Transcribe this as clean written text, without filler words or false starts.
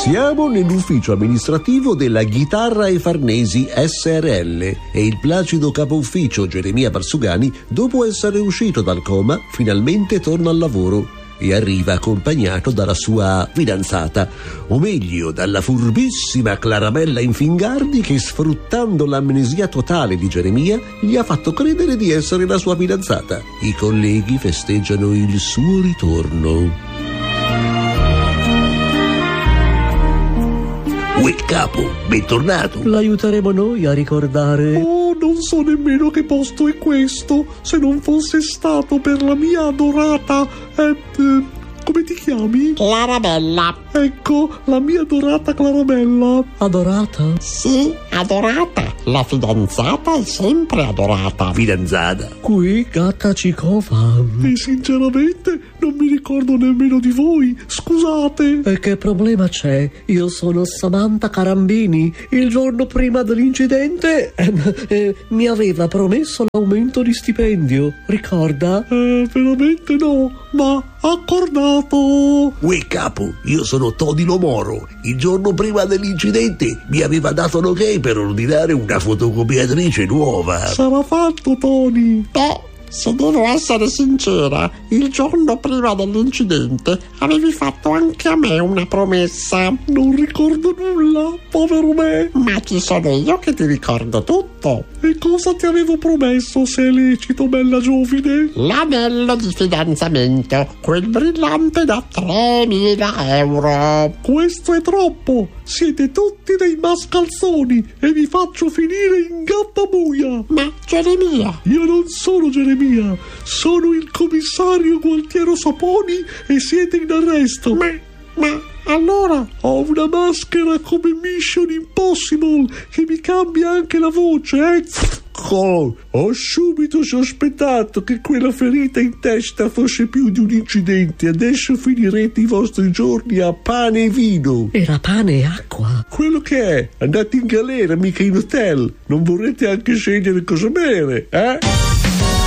Siamo nell'ufficio amministrativo della Ghitarra e Farnesi SRL e il placido capo ufficio Geremia Barsugani, dopo essere uscito dal coma, finalmente torna al lavoro e arriva accompagnato dalla sua fidanzata, o meglio dalla furbissima Clarabella Infingardi che, sfruttando l'amnesia totale di Geremia, gli ha fatto credere di essere la sua fidanzata. I colleghi festeggiano il suo ritorno. Uè capo, bentornato. L'aiuteremo noi a ricordare. Oh, non so nemmeno che posto è questo, se non fosse stato per la mia adorata... come ti chiami? Clarabella. Ecco, la mia adorata Clarabella. Adorata? Sì, adorata. La fidanzata è sempre adorata. Fidanzata? Qui gatta Cicova. E sinceramente non mi ricordo nemmeno di voi, scusate. E che problema c'è? Io sono Samantha Carambini. Il giorno prima dell'incidente mi aveva promesso l'aumento di stipendio, ricorda? Veramente no, ma accordato. Uè capo, io sono Todino Moro. Il giorno prima dell'incidente mi aveva dato l'ok per ordinare una fotocopiatrice nuova. Sarà fatto, Tony. Beh, se devo essere sincera, il giorno prima dell'incidente avevi fatto anche a me una promessa. Non ricordo nulla, povero me. Ma ci sono io che ti ricordo tutto. E cosa ti avevo promesso, se è lecito, bella giovine? L'anello di fidanzamento, quel brillante da 3.000 euro. Questo è troppo. Siete tutti dei mascalzoni e vi faccio finire in gattabuia. Ma Geremia... Io non sono Geremia, sono il commissario Gualtiero Saponi e siete in arresto. Ma allora... Ho una maschera come Mission Impossible che mi cambia anche la voce, Ecco, ho subito sospettato che quella ferita in testa fosse più di un incidente. Adesso finirete i vostri giorni a pane e vino. Era pane e acqua. Quello che è, andate in galera, mica in hotel. Non vorrete anche scegliere cosa bere,